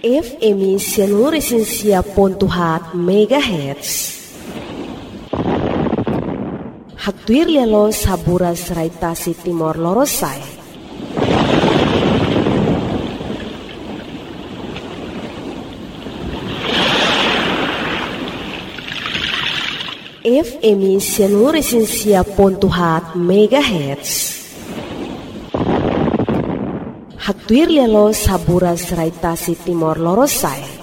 FM 105.4 MHz. Hagtuir yalo saburas raitasi Timor Lorosai. FM 105.4 MHz. Hagtuir yalo saburas raitasi Timor Lorosai.